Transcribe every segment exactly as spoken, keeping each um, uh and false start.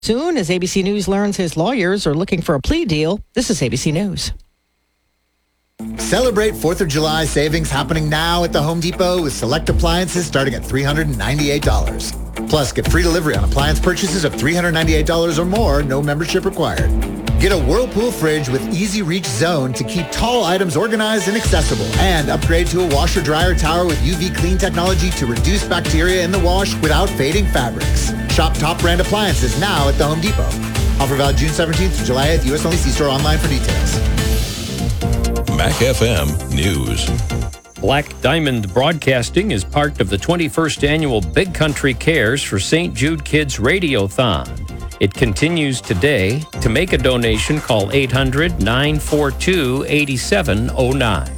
Soon, as A B C News learns his lawyers are looking for a plea deal, this is A B C News. Celebrate fourth of July savings happening now at the Home Depot with select appliances starting at three hundred ninety-eight dollars. Plus, get free delivery on appliance purchases of three hundred ninety-eight dollars or more, no membership required. Get a Whirlpool fridge with Easy Reach Zone to keep tall items organized and accessible. And upgrade to a washer-dryer tower with U V clean technology to reduce bacteria in the wash without fading fabrics. Shop top brand appliances now at the Home Depot. Offer valid June seventeenth to July eighth. U S only. See store online for details. Mac F M News. Black Diamond Broadcasting is part of the twenty-first annual Big Country Cares for Saint Jude Kids Radiothon. It continues today. To make a donation, call eight hundred, nine four two, eight seven zero nine.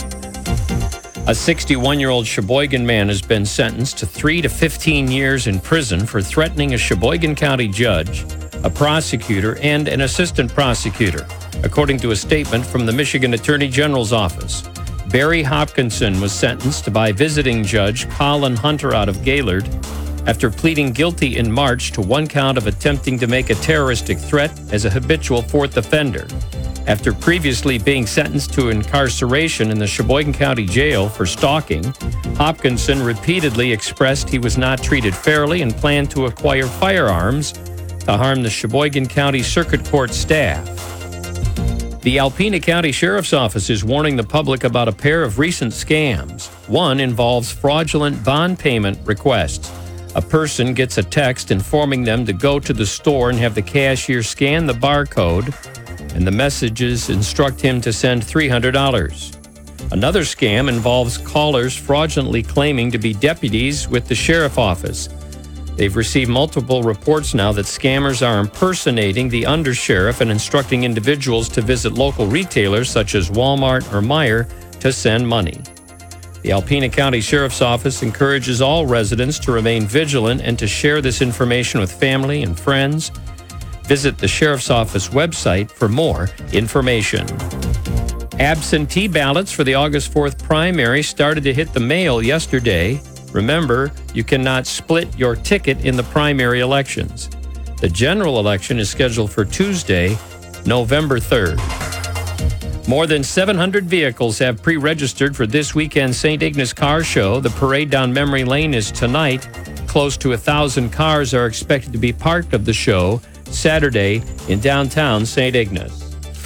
A sixty-one-year-old Sheboygan man has been sentenced to three to fifteen years in prison for threatening a Sheboygan County judge, a prosecutor, and an assistant prosecutor, according to a statement from the Michigan Attorney General's office. Barry Hopkinson was sentenced by visiting judge Colin Hunter out of Gaylord after pleading guilty in March to one count of attempting to make a terroristic threat as a habitual fourth offender. After previously being sentenced to incarceration in the Sheboygan County Jail for stalking, Hopkinson repeatedly expressed he was not treated fairly and planned to acquire firearms to harm the Sheboygan County Circuit Court staff. The Alpena County Sheriff's Office is warning the public about a pair of recent scams. One involves fraudulent bond payment requests. A person gets a text informing them to go to the store and have the cashier scan the barcode, and the messages instruct him to send three hundred dollars. Another scam involves callers fraudulently claiming to be deputies with the sheriff's office. They've received multiple reports now that scammers are impersonating the undersheriff and instructing individuals to visit local retailers such as Walmart or Meijer to send money. The Alpena County Sheriff's Office encourages all residents to remain vigilant and to share this information with family and friends. Visit the Sheriff's Office website for more information. Absentee ballots for the August fourth primary started to hit the mail yesterday. Remember, you cannot split your ticket in the primary elections. The general election is scheduled for Tuesday, November third. More than seven hundred vehicles have pre-registered for this weekend's Saint Ignace Car Show. The parade down Memory Lane is tonight. Close to a thousand cars are expected to be part of the show Saturday in downtown Saint Ignace.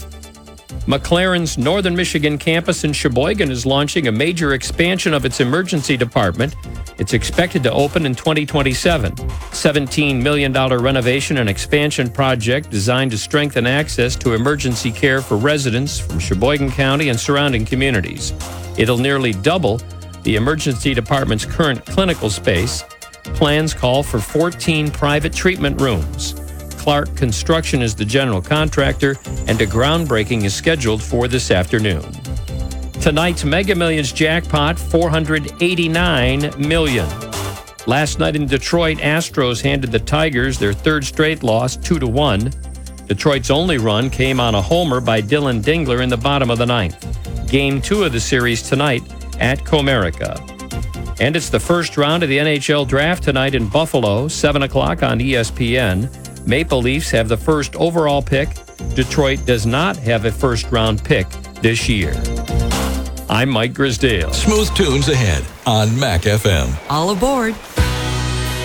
McLaren's Northern Michigan campus in Sheboygan is launching a major expansion of its emergency department. It's expected to open in twenty twenty-seven. seventeen million dollars renovation and expansion project designed to strengthen access to emergency care for residents from Sheboygan County and surrounding communities. It'll nearly double the emergency department's current clinical space. Plans call for fourteen private treatment rooms. Clark Construction is the general contractor, and a groundbreaking is scheduled for this afternoon. Tonight's Mega Millions jackpot, four hundred eighty-nine million dollars. Last night in Detroit, Astros handed the Tigers their third straight loss, two to one. Detroit's only run came on a homer by Dylan Dingler in the bottom of the ninth. Game two of the series tonight at Comerica. And it's the first round of the N H L draft tonight in Buffalo, seven o'clock on E S P N. Maple Leafs have the first overall pick. Detroit does not have a first-round pick this year. I'm Mike Grisdale. Smooth tunes ahead on Mac F M. All aboard.